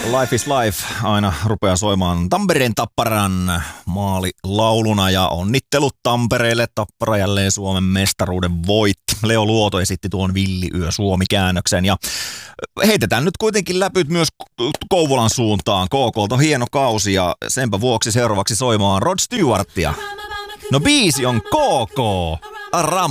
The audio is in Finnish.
Life is Life aina rupeaa soimaan Tampereen Tapparan maalilauluna ja onnittelut Tampereelle. Tappara jälleen Suomen mestaruuden voitti. Leo Luoto esitti tuon Villiyö Suomi-käännöksen ja heitetään nyt kuitenkin läpyt myös Kouvolan suuntaan. KK:lta on hieno kausi ja senpä vuoksi seuraavaksi soimaan Rod Stewartia. No biisi on KK.